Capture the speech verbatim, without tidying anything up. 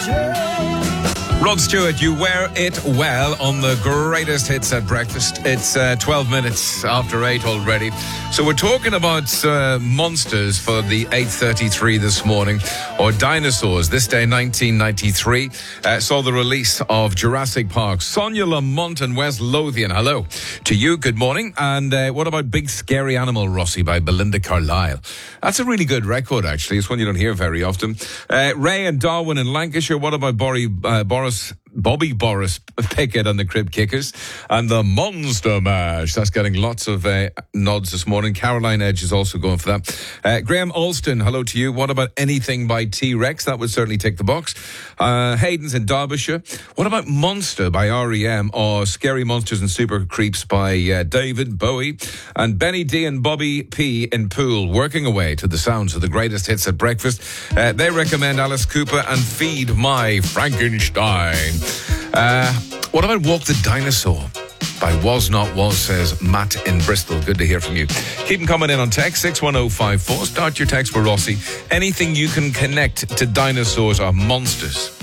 Rod Stewart, you wear it well on the greatest hits at breakfast. It's uh, twelve minutes after eight already. So we're talking about uh, monsters for the eight thirty-three this morning, or dinosaurs. This day, nineteen ninety-three, uh, saw the release of Jurassic Park. Sonia Lamont and Wes Lothian, hello to you, good morning. And uh, what about Big Scary Animal, Rossi, by Belinda Carlisle? That's a really good record, actually. It's one you don't hear very often. Uh, Ray and Darwin in Lancashire, what about Bori, uh, Boris Bobby Boris Pickett and the Crib Kickers, and the Monster Mash. That's getting lots of uh, nods this morning. Caroline Edge is also going for that. Uh, Graham Alston, hello to you. What about Anything by T-Rex? That would certainly tick the box. Uh, Hayden's in Derbyshire. What about Monster by R E M, or Scary Monsters and Super Creeps by uh, David Bowie? And Benny D and Bobby P in Poole, working away to the sounds of the greatest hits at breakfast. Uh, they recommend Alice Cooper and Feed My Frankenstein. Uh, what about Walk the Dinosaur by Was Not Was, says Matt in Bristol. Good to hear from you. Keep them coming in on text, six one oh five four. Start your text for Rossi. Anything you can connect to dinosaurs or monsters.